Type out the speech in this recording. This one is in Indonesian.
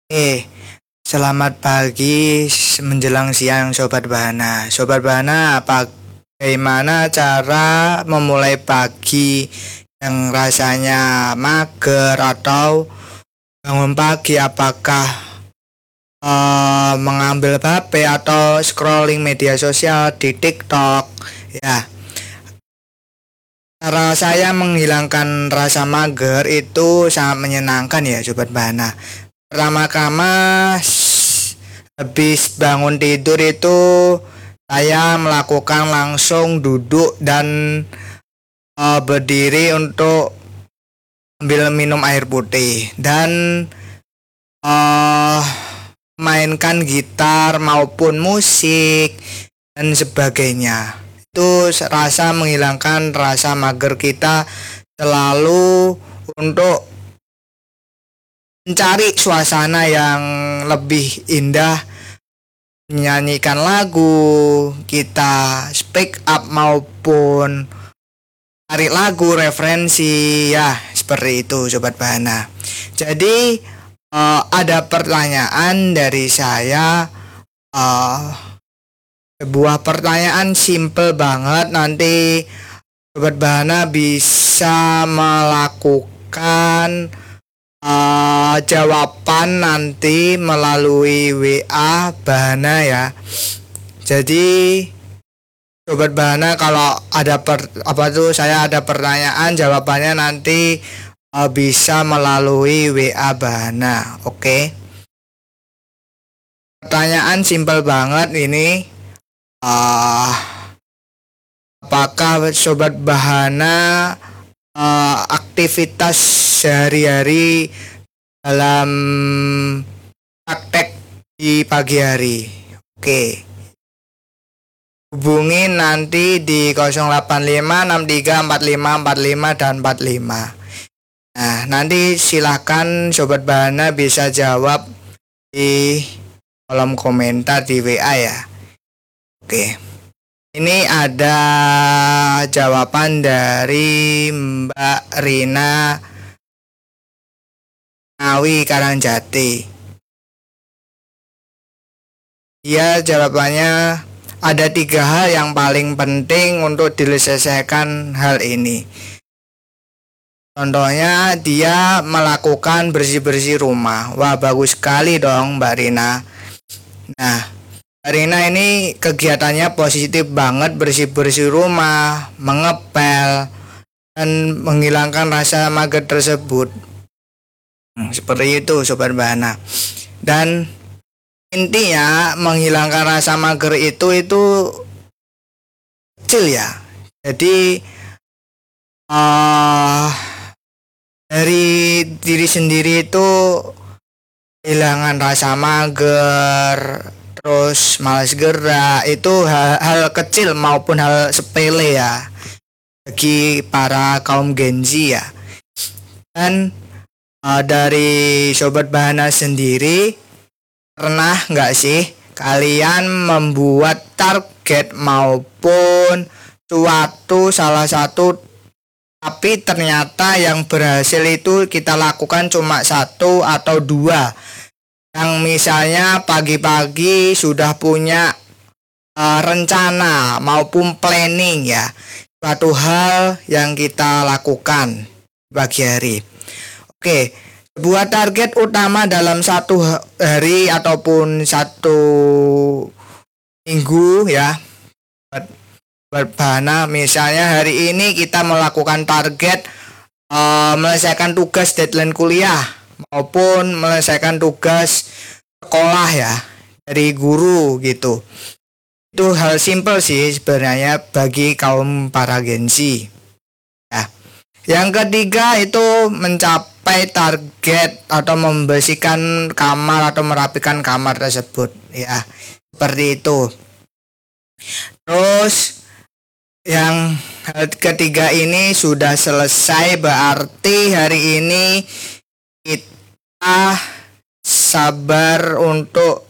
Eh, Selamat pagi menjelang siang Sobat Bahana. Sobat Bahana, bagaimana cara memulai pagi yang rasanya mager atau bangun pagi? Apakah mengambil HP atau scrolling media sosial di TikTok? Ya, cara saya menghilangkan rasa mager itu sangat menyenangkan ya Sobat Bahana. Pertama-tama habis bangun tidur itu saya melakukan langsung duduk dan berdiri untuk ambil minum air putih dan uh, mainkan gitar maupun musik dan sebagainya. Itu rasa menghilangkan rasa mager kita selalu untuk mencari suasana yang lebih indah, menyanyikan lagu, kita speak up maupun cari lagu referensi ya seperti itu Sobat Bahana. Jadi ada pertanyaan dari saya, sebuah pertanyaan simple banget, nanti Sobat Bahana bisa melakukan jawaban nanti melalui WA Bahana ya. Jadi Sobat Bahana kalau ada saya ada pertanyaan, jawabannya nanti bisa melalui WA Bahana. Oke. Pertanyaan simpel banget ini. Apakah Sobat Bahana aktivitas sehari-hari dalam praktek di pagi hari? Oke. Hubungi nanti di 0856345455 dan 45. Nah, nanti silahkan Sobat Bahana bisa jawab di kolom komentar di WA ya. Oke. Ini ada jawaban dari Mbak Rina Nawi Karangjati. Dia jawabannya ada 3 hal yang paling penting untuk diselesaikan hal ini. Contohnya dia melakukan bersih-bersih rumah. Wah, bagus sekali dong Mbak Rina. Nah, Rina ini kegiatannya positif banget, bersih-bersih rumah, mengepel, dan menghilangkan rasa mager tersebut. Seperti itu Sobat Bahana. Dan intinya menghilangkan rasa mager itu kecil ya. Jadi dari diri sendiri itu kehilangan rasa mager, terus malas gerak, itu hal kecil maupun hal sepele ya bagi para kaum Gen Z ya. Dan dari Sobat Bahana sendiri, pernah nggak sih kalian membuat target maupun salah satu, tapi ternyata yang berhasil itu kita lakukan cuma 1 atau 2, yang misalnya pagi-pagi sudah punya rencana maupun planning ya, suatu hal yang kita lakukan pagi hari. Oke, sebuah target utama dalam 1 hari ataupun 1 minggu ya, Bahana, misalnya hari ini kita melakukan target menyelesaikan tugas deadline kuliah maupun menyelesaikan tugas sekolah ya dari guru gitu. Itu hal simple sih sebenarnya bagi kaum para Gen Z ya. Yang ketiga itu mencapai target atau membersihkan kamar atau merapikan kamar tersebut ya, seperti itu. Terus yang ketiga ini sudah selesai, berarti hari ini kita sabar untuk